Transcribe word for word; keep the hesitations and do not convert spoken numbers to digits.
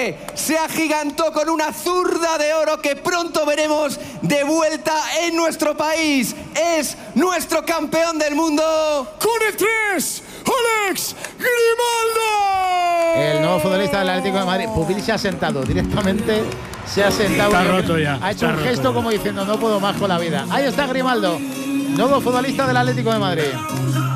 Piqué se agigantó con una zurda de oro que pronto veremos de vuelta en nuestro país. Es nuestro campeón del mundo. Con el tres, Alex Grimaldo. El nuevo futbolista del Atlético de Madrid. Pupil se ha sentado directamente. Se ha sentado. Está roto ya. Ha hecho Está un gesto roto como diciendo no puedo más con la vida. Ahí está Grimaldo, nuevo futbolista del Atlético de Madrid.